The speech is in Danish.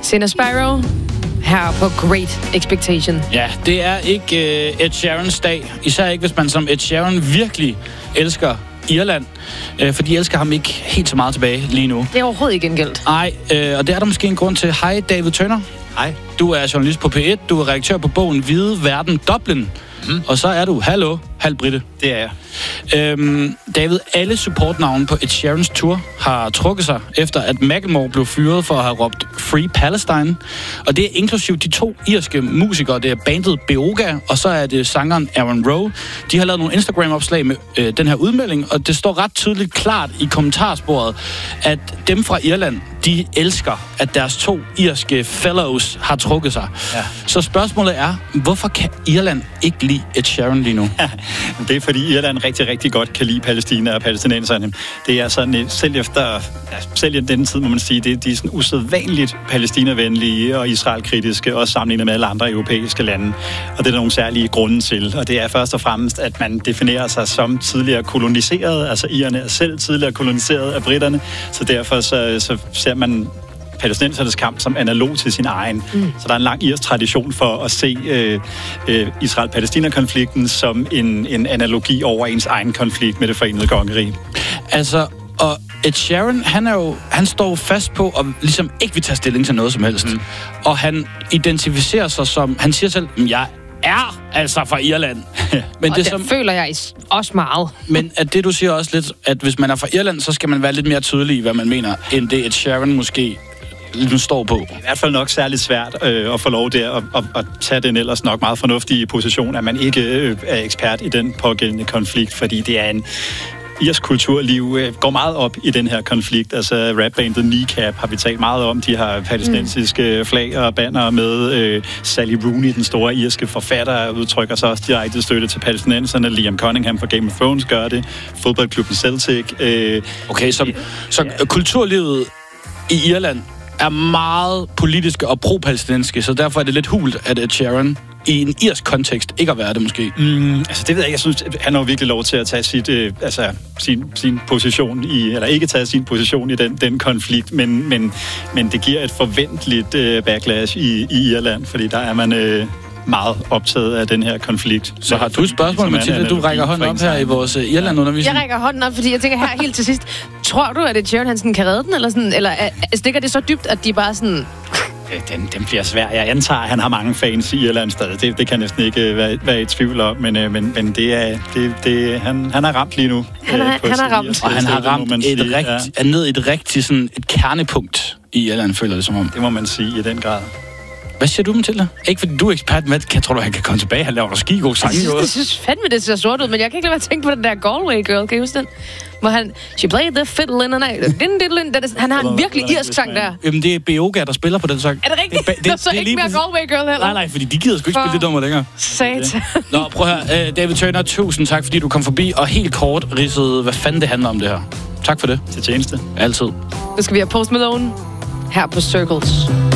Sinner Spyro her på Great Expectation. Ja, det er ikke Ed Sheerans dag. Især ikke, hvis man som Ed Sheeran virkelig elsker Irland. For de elsker ham ikke helt så meget tilbage lige nu. Det er overhovedet ikke gengældt. Nej, og det er der måske en grund til. Hej, David Turner. Hej. Du er journalist på P1. Du er redaktør på bogen Hvide Verden Dublin. Og så er du, halv Britte. Det er jeg. David, alle supportnavne på Ed Sheerans tour har trukket sig, efter at Macklemore blev fyret for at have råbt Free Palestine. Og det er inklusiv de 2 irske musikere. Det er bandet Beoga, og så er det sangeren Aaron Rowe. De har lavet nogle Instagram-opslag med den her udmelding, og det står ret tydeligt klart i kommentarsporet, at dem fra Irland, de elsker, at deres 2 irske fellows har trukket sig. Ja. Så spørgsmålet er, hvorfor kan Irland ikke lide Ed Sheeran lige nu? Det er fordi Irland rigtig, rigtig godt kan lide Palæstina og palæstinenserne. Det er sådan, selv i denne tid må man sige, de er sådan usædvanligt palæstinavenlige og israelkritiske, også sammenlignet med alle andre europæiske lande. Og det er der nogle særlige grunde til. Og det er først og fremmest, at man definerer sig som tidligere koloniseret, altså irerne er selv tidligere koloniseret af britterne, så derfor så ser man palæstinensernes kamp som analog til sin egen. Så der er en lang irsk tradition for at se Israel-Palæstina-konflikten som en analogi over ens egen konflikt med det forenede kongerige. Altså, og Ed Sheeran, han står fast på at ligesom ikke vil tage stilling til noget som helst. Og han identificerer sig som, han siger selv, jeg er altså fra Irland. Men og det føler jeg også meget. Men at det, du siger også lidt, at hvis man er fra Irland, så skal man være lidt mere tydelig i, hvad man mener, end det Ed Sheeran måske nu står på. I hvert fald nok særligt svært at få lov der at tage den ellers nok meget fornuftige position, at man ikke er ekspert i den pågældende konflikt, fordi det er en irsk kulturliv går meget op i den her konflikt. Altså rapbandet Kneecap har vi talt meget om. De har palæstinensiske flag og banner med. Sally Rooney, den store irske forfatter, udtrykker sig også direkte støtte til palæstinenserne. Liam Cunningham fra Game of Thrones gør det. Fodboldklubben Celtic. Okay, så kulturlivet i Irland er meget politiske og pro-palæstinensiske, så derfor er det lidt hult, at Ed Sheeran i en irsk kontekst ikke at være det måske. Altså det ved jeg ikke. Jeg synes, han har virkelig lov til at tage sin position i, eller ikke tage sin position i den konflikt, men det giver et forventeligt backlash i Irland, fordi der er man meget optaget af den her konflikt. Så har du et spørgsmål, Mathilde? Du rækker hånden op her i vores Irland-undervisning. Jeg rækker hånden op, fordi jeg tænker her helt til sidst, tror du, at Ed Sheeran han sådan kan redde den, eller stikker det så dybt, at de bare sådan... Den bliver svær. Jeg antager, at han har mange fans i Irland stadig. Det kan næsten ikke være i tvivl om, men han har ramt lige nu. Han har ramt. Og han har ramt ned i et rigtigt sådan et kernepunkt i Irland, føler det som om. Det må man sige i den grad. Hvad siger du om til det? Ikke fordi du er ekspert, men jeg tror du, han kan komme tilbage. Han laver noget skigod sang. Jeg synes fandme, det ser sort ud, men jeg kan ikke lade være at tænke på den der Galway Girl. Kan I huske den? Hvor han... She played the fiddle in the night. Han har en virkelig irsk sang der. Jamen, det er Beoga, der spiller på den sang. Er det rigtigt? Det er så ikke mere Galway Girl heller? Nej, fordi de gider sgu ikke spille det nummer længere. Satan. Nå, prøv her. David Turner, tusind tak, fordi du kom forbi, og helt kort ridsede, hvad fanden det handler om det her. Tak for det. Til tjeneste. Altid. Nu skal vi have Post Malone her på Circles.